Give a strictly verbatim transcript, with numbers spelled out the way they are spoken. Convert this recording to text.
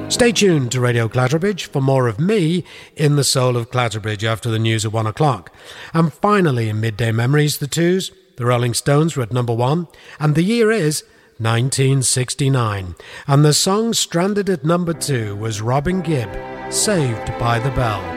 Stay tuned to Radio Clatterbridge for more of me in the soul of Clatterbridge after the news at one o'clock. And finally, in Midday Memories, the twos, the Rolling Stones were at number one, and the year is nineteen sixty-nine. And the song stranded at number two was Robin Gibb, Saved by the Bell.